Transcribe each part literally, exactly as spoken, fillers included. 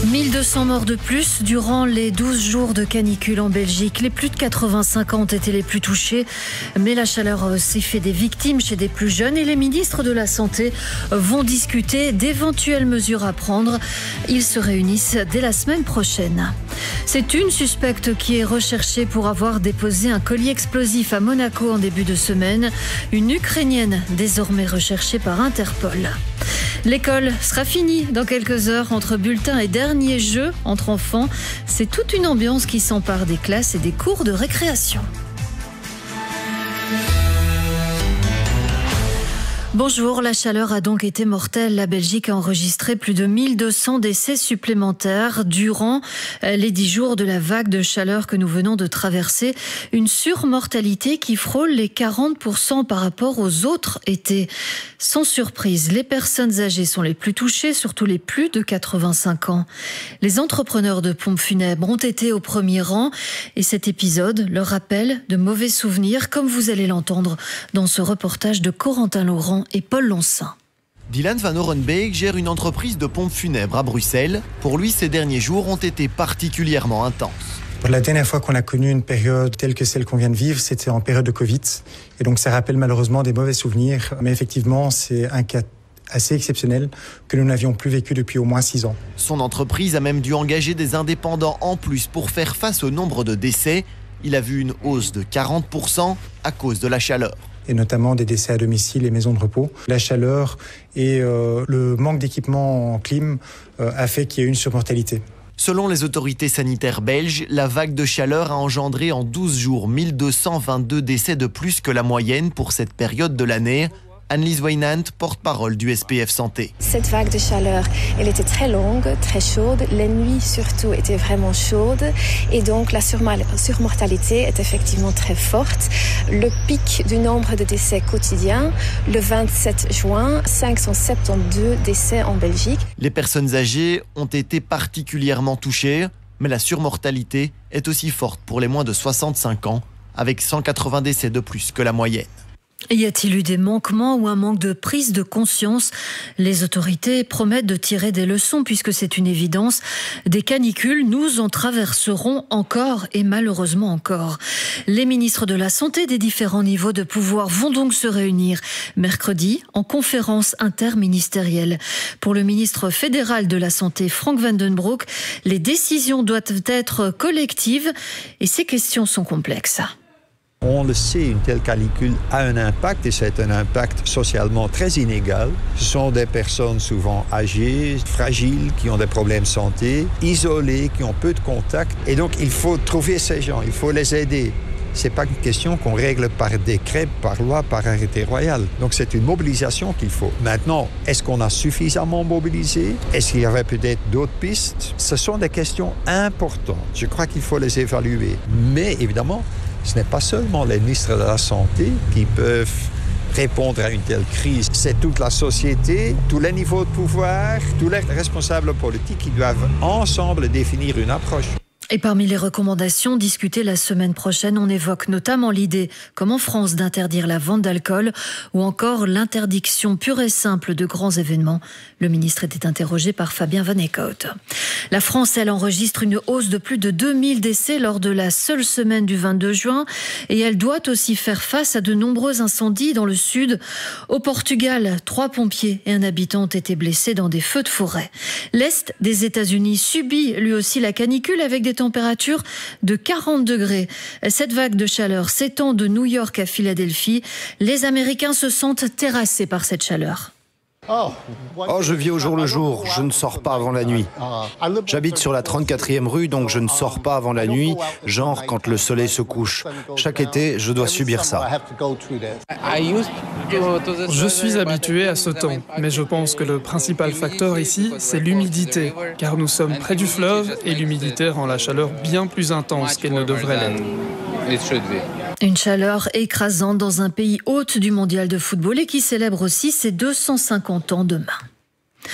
mille deux cents morts de plus durant les douze jours de canicule en Belgique. Les plus de quatre-vingt-cinq ans ont été les plus touchés, mais la chaleur a aussi fait des victimes chez des plus jeunes et les ministres de la Santé vont discuter d'éventuelles mesures à prendre. Ils se réunissent dès la semaine prochaine. C'est une suspecte qui est recherchée pour avoir déposé un colis explosif à Monaco en début de semaine. Une Ukrainienne désormais recherchée par Interpol. L'école sera finie dans quelques heures. Entre bulletins et derniers jeux entre enfants, c'est toute une ambiance qui s'empare des classes et des cours de récréation. Bonjour, la chaleur a donc été mortelle. La Belgique a enregistré plus de mille deux cents décès supplémentaires durant les dix jours de la vague de chaleur que nous venons de traverser. Une surmortalité qui frôle les quarante pour cent par rapport aux autres étés. Sans surprise, les personnes âgées sont les plus touchées, surtout les plus de quatre-vingt-cinq ans. Les entrepreneurs de pompes funèbres ont été au premier rang et cet épisode leur rappelle de mauvais souvenirs, comme vous allez l'entendre dans ce reportage de Corentin Laurent et Paul Lonsin. Dylan Van Orenbeek gère une entreprise de pompes funèbres à Bruxelles. Pour lui, ces derniers jours ont été particulièrement intenses. La dernière fois qu'on a connu une période telle que celle qu'on vient de vivre, c'était en période de Covid. Et donc ça rappelle malheureusement des mauvais souvenirs. Mais effectivement, c'est un cas assez exceptionnel que nous n'avions plus vécu depuis au moins six ans. Son entreprise a même dû engager des indépendants en plus pour faire face au nombre de décès. Il a vu une hausse de quarante pour cent à cause de la chaleur. Et notamment des décès à domicile et maisons de repos. La chaleur et euh, le manque d'équipement en clim euh, a fait qu'il y ait une surmortalité. Selon les autorités sanitaires belges, la vague de chaleur a engendré en douze jours mille deux cent vingt-deux décès de plus que la moyenne pour cette période de l'année. Annelies Weinand, porte-parole du S P F Santé. Cette vague de chaleur, elle était très longue, très chaude. Les nuits surtout étaient vraiment chaudes et donc la surmortalité est effectivement très forte. Le pic du nombre de décès quotidiens, le vingt-sept juin, cinq cent soixante-douze décès en Belgique. Les personnes âgées ont été particulièrement touchées, mais la surmortalité est aussi forte pour les moins de soixante-cinq ans, avec cent quatre-vingts décès de plus que la moyenne. Y a-t-il eu des manquements ou un manque de prise de conscience ? Les autorités promettent de tirer des leçons puisque c'est une évidence. Des canicules, nous en traverserons encore et malheureusement encore. Les ministres de la Santé des différents niveaux de pouvoir vont donc se réunir mercredi en conférence interministérielle. Pour le ministre fédéral de la Santé, Frank Van Den Broek, les décisions doivent être collectives et ces questions sont complexes. On le sait, une telle canicule a un impact et c'est un impact socialement très inégal. Ce sont des personnes souvent âgées, fragiles, qui ont des problèmes de santé, isolées, qui ont peu de contacts. Et donc il faut trouver ces gens, il faut les aider. Ce n'est pas une question qu'on règle par décret, par loi, par arrêté royal. Donc c'est une mobilisation qu'il faut. Maintenant, est-ce qu'on a suffisamment mobilisé? Est-ce qu'il y avait peut-être d'autres pistes? Ce sont des questions importantes. Je crois qu'il faut les évaluer. Mais évidemment, ce n'est pas seulement les ministres de la Santé qui peuvent répondre à une telle crise. C'est toute la société, tous les niveaux de pouvoir, tous les responsables politiques qui doivent ensemble définir une approche. Et parmi les recommandations discutées la semaine prochaine, on évoque notamment l'idée, comme en France, d'interdire la vente d'alcool ou encore l'interdiction pure et simple de grands événements. Le ministre était interrogé par Fabien Van Eekhout. La France, elle, enregistre une hausse de plus de deux mille décès lors de la seule semaine du vingt-deux juin et elle doit aussi faire face à de nombreux incendies dans le sud. Au Portugal, trois pompiers et un habitant ont été blessés dans des feux de forêt. L'Est des États-Unis subit lui aussi la canicule avec des températures de quarante degrés. Cette vague de chaleur s'étend de New York à Philadelphie. Les Américains se sentent terrassés par cette chaleur. Oh, je vis au jour le jour, je ne sors pas avant la nuit. J'habite sur la trente-quatrième rue, donc je ne sors pas avant la nuit, genre quand le soleil se couche. Chaque été, je dois subir ça. Je suis habitué à ce temps, mais je pense que le principal facteur ici, c'est l'humidité, car nous sommes près du fleuve et l'humidité rend la chaleur bien plus intense qu'elle ne devrait l'être. Une chaleur écrasante dans un pays hôte du mondial de football et qui célèbre aussi ses deux cent cinquante ans demain.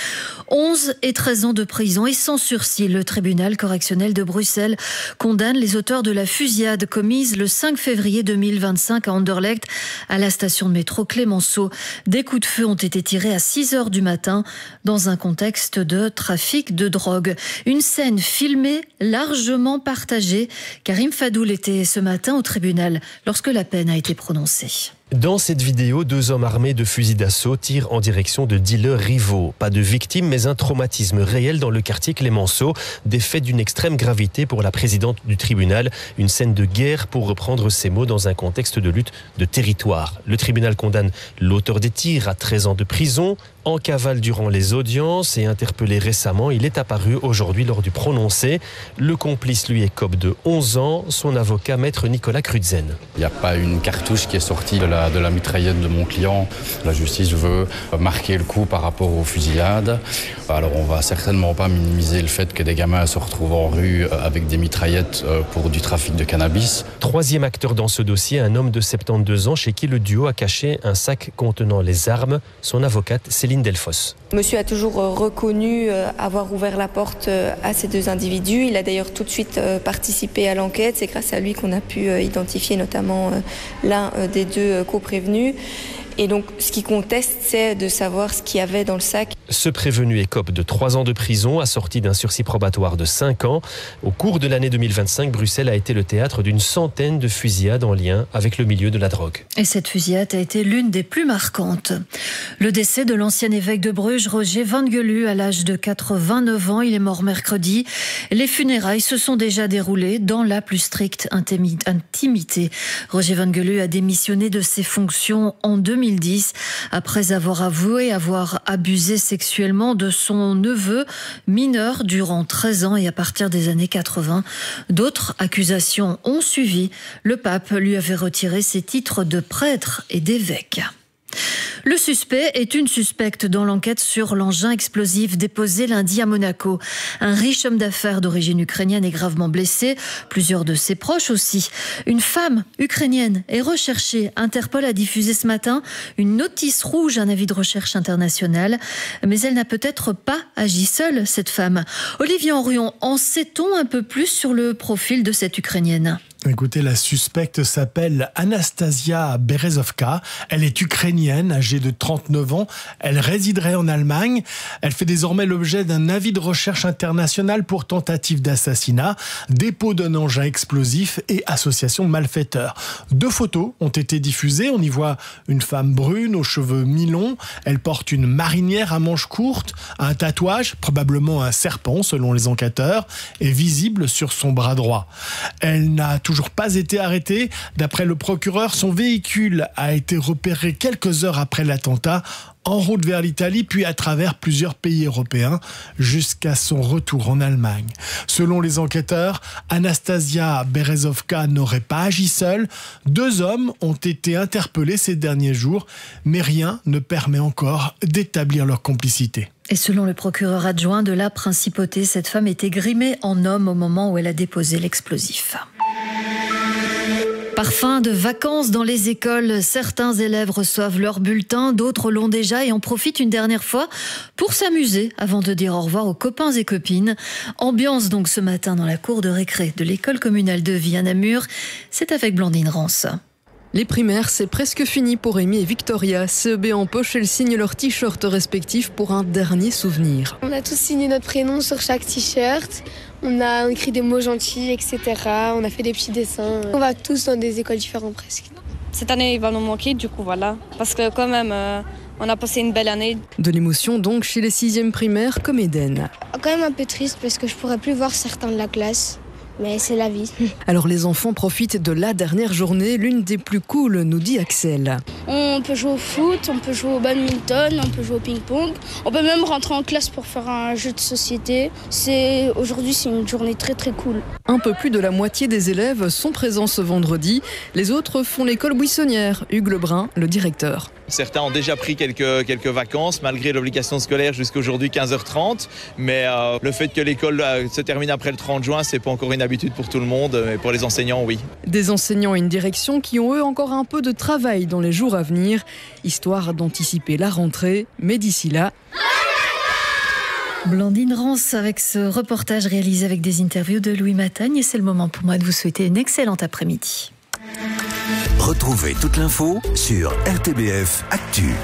onze et treize ans de prison et sans sursis. Le tribunal correctionnel de Bruxelles condamne les auteurs de la fusillade commise le cinq février deux mille vingt-cinq à Anderlecht, à la station de métro Clémenceau. Des coups de feu ont été tirés à six heures du matin dans un contexte de trafic de drogue. Une scène filmée, largement partagée. Karim Fadoul était ce matin au tribunal lorsque la peine a été prononcée. Dans cette vidéo, deux hommes armés de fusils d'assaut tirent en direction de dealers rivaux. Pas de victimes, mais un traumatisme réel dans le quartier Clémenceau. Des faits d'une extrême gravité pour la présidente du tribunal. Une scène de guerre, pour reprendre ses mots, dans un contexte de lutte de territoire. Le tribunal condamne l'auteur des tirs à treize ans de prison. En cavale durant les audiences et interpellé récemment, il est apparu aujourd'hui lors du prononcé. Le complice, lui, écope de onze ans. Son avocat, maître Nicolas Crutzen. Il n'y a pas une cartouche qui est sortie de la, de la mitraillette de mon client. La justice veut marquer le coup par rapport aux fusillades. Alors on ne va certainement pas minimiser le fait que des gamins se retrouvent en rue avec des mitraillettes pour du trafic de cannabis. Troisième acteur dans ce dossier, un homme de soixante-douze ans chez qui le duo a caché un sac contenant les armes. Son avocate, Céline Delfosse. Monsieur a toujours reconnu avoir ouvert la porte à ces deux individus. Il a d'ailleurs tout de suite participé à l'enquête. C'est grâce à lui qu'on a pu identifier notamment l'un des deux co-prévenus. Et donc, ce qui conteste, c'est de savoir ce qu'il y avait dans le sac. Ce prévenu écope de trois ans de prison, assorti d'un sursis probatoire de cinq ans. Au cours de l'année deux mille vingt-cinq, Bruxelles a été le théâtre d'une centaine de fusillades en lien avec le milieu de la drogue. Et cette fusillade a été l'une des plus marquantes. Le décès de l'ancien évêque de Bruges, Roger Van Geulu, à l'âge de quatre-vingt-neuf ans. Il est mort mercredi. Les funérailles se sont déjà déroulées dans la plus stricte intimité. Roger Van Geulu a démissionné de ses fonctions en deux mille dix après avoir avoué avoir abusé sexuellement de son neveu mineur durant treize ans et à partir des années quatre-vingts. D'autres accusations ont suivi. Le pape lui avait retiré ses titres de prêtre et d'évêque. Le suspect est une suspecte dans l'enquête sur l'engin explosif déposé lundi à Monaco. Un riche homme d'affaires d'origine ukrainienne est gravement blessé, plusieurs de ses proches aussi. Une femme ukrainienne est recherchée. Interpol a diffusé ce matin une notice rouge, un avis de recherche international. Mais elle n'a peut-être pas agi seule, cette femme. Olivier Henrion, en sait-on un peu plus sur le profil de cette Ukrainienne ? Écoutez, la suspecte s'appelle Anastasia Berezovka. Elle est ukrainienne, âgée de trente-neuf ans. Elle résiderait en Allemagne. Elle fait désormais l'objet d'un avis de recherche international pour tentative d'assassinat, dépôt d'un engin explosif et association de malfaiteurs. Deux photos ont été diffusées. On y voit une femme brune aux cheveux mi-longs. Elle porte une marinière à manches courtes, un tatouage, probablement un serpent selon les enquêteurs, est visible sur son bras droit. Elle n'a toujours pas été arrêtée. D'après le procureur, son véhicule a été repéré quelques heures après l'attentat, en route vers l'Italie, puis à travers plusieurs pays européens, jusqu'à son retour en Allemagne. Selon les enquêteurs, Anastasia Berezovka n'aurait pas agi seule. Deux hommes ont été interpellés ces derniers jours, mais rien ne permet encore d'établir leur complicité. Et selon le procureur adjoint de la Principauté, cette femme était grimée en homme au moment où elle a déposé l'explosif. Parfum de vacances dans les écoles. Certains élèves reçoivent leur bulletin, d'autres l'ont déjà et en profitent une dernière fois pour s'amuser avant de dire au revoir aux copains et copines. Ambiance donc ce matin dans la cour de récré de l'école communale de Vie à Namur. C'est avec Blandine Rance. Les primaires, c'est presque fini pour Amy et Victoria. C E B en poche, elles signent leurs t-shirts respectifs pour un dernier souvenir. On a tous signé notre prénom sur chaque t-shirt. On a écrit des mots gentils, et cetera. On a fait des petits dessins. On va tous dans des écoles différentes presque. Cette année, il va nous manquer, du coup, voilà. Parce que quand même, euh, on a passé une belle année. De l'émotion donc chez les sixièmes primaires comme Eden. Quand même un peu triste parce que je pourrais plus voir certains de la classe. Mais c'est la vie. Alors les enfants profitent de la dernière journée, l'une des plus cool, nous dit Axel. On peut jouer au foot, on peut jouer au badminton, on peut jouer au ping-pong. On peut même rentrer en classe pour faire un jeu de société. C'est, aujourd'hui, c'est une journée très très cool. Un peu plus de la moitié des élèves sont présents ce vendredi. Les autres font l'école buissonnière. Hugues Lebrun, le directeur. Certains ont déjà pris quelques, quelques vacances malgré l'obligation scolaire jusqu'à aujourd'hui quinze heures trente. Mais euh, le fait que l'école euh, se termine après le trente juin, c'est pas encore une habitude pour tout le monde. Mais pour les enseignants, oui. Des enseignants et une direction qui ont eux encore un peu de travail dans les jours à venir, histoire d'anticiper la rentrée. Mais d'ici là... Blandine Rance avec ce reportage réalisé avec des interviews de Louis Matagne. Et c'est le moment pour moi de vous souhaiter une excellente après-midi. Retrouvez toute l'info sur R T B F Actu.